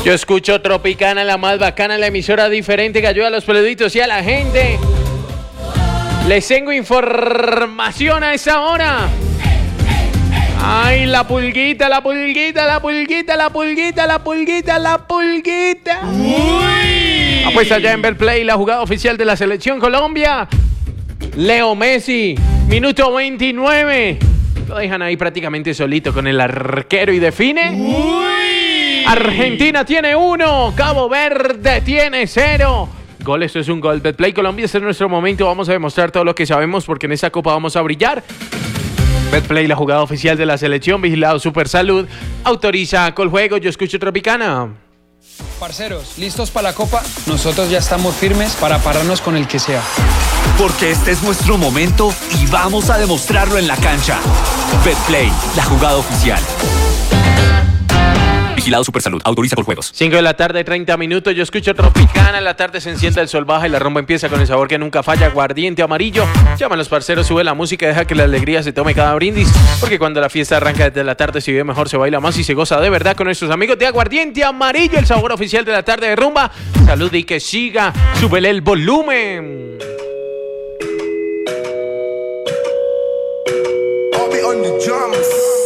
Yo escucho Tropicana, la más bacana, la emisora diferente que ayuda a los peluditos y a la gente. Les tengo información a esa hora. Ay, la pulguita, la pulguita, la pulguita, la pulguita, la pulguita, la pulguita. Uy. Apuesta ya en Betplay, la jugada oficial de la Selección Colombia. Leo Messi, minuto 29. Lo dejan ahí prácticamente solito con el arquero y define. Uy. Argentina tiene 1, Cabo Verde tiene 0. Gol, esto es un gol. Betplay Colombia, este es nuestro momento. Vamos a demostrar todo lo que sabemos porque en esta copa vamos a brillar. Betplay, la jugada oficial de la selección, vigilado Super Salud, autoriza Coljuego. Yo escucho Tropicana. Parceros, ¿listos para la copa? Nosotros ya estamos firmes para pararnos con el que sea. Porque este es nuestro momento y vamos a demostrarlo en la cancha. Betplay, la jugada oficial. Vigilado Supersalud, autoriza Coljuegos. 5 de la tarde, 30 minutos. Yo escucho Tropicana. En la tarde se enciende el sol, baja y la rumba empieza con el sabor que nunca falla. Aguardiente amarillo. Llama a los parceros, sube la música y deja que la alegría se tome cada brindis. Porque cuando la fiesta arranca desde la tarde, se vive mejor, se baila más y se goza de verdad con nuestros amigos de Aguardiente Amarillo. El sabor oficial de la tarde de rumba. Salud y que siga. Súbele el volumen. I'll be on the drums.